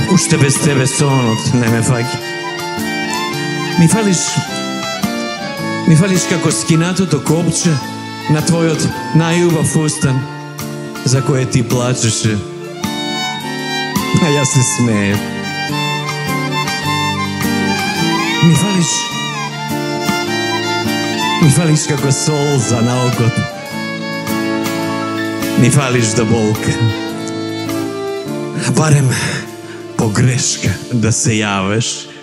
Уште без тебе сонот не ме фаќа. Ми фалиш како скинатото копче на твојот најубав устан, за кое ти плачеше, а јас се смеев. Ми фалиш како солза на окото. Ми фалиш до болка. Барем по грешка да се јавиш